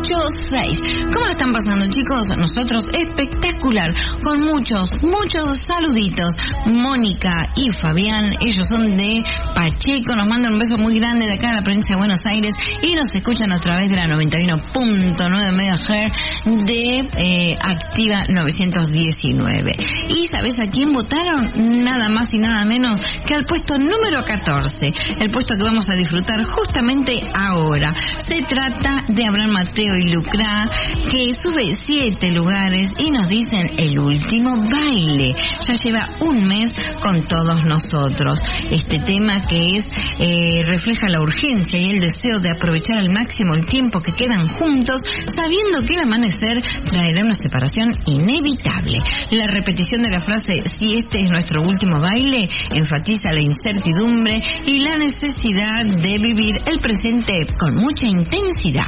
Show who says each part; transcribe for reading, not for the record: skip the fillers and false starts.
Speaker 1: 886. ¿Cómo la están pasando, chicos? Nosotros espectacular, con muchos saluditos. Mónica y Fabián, ellos son de Pacheco, nos mandan un beso muy grande de acá de la provincia de Buenos Aires y nos escuchan a través de la 91.9 MHz de Activa 919. ¿Y sabés a quién votaron? Nada más y nada menos que al puesto número 14, el puesto que vamos a disfrutar justamente ahora. Se trata de Abraham Mateo y Lucrá, que sube 7 lugares y nos dicen el último baile. Ya lleva un mes con todos nosotros. Este tema que refleja la urgencia y el deseo de aprovechar al máximo el tiempo que quedan juntos, sabiendo que el amanecer traerá una separación inevitable. La repetición de la frase "si este es nuestro último baile" enfatiza la incertidumbre y la necesidad de vivir el presente con mucha intensidad.